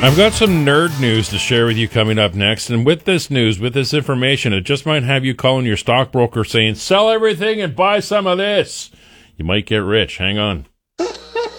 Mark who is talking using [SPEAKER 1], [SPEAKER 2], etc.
[SPEAKER 1] I've got some nerd news to share with you coming up next. And with this news, with this information, it just might have you calling your stockbroker saying, sell everything and buy some of this. You might get rich. Hang on.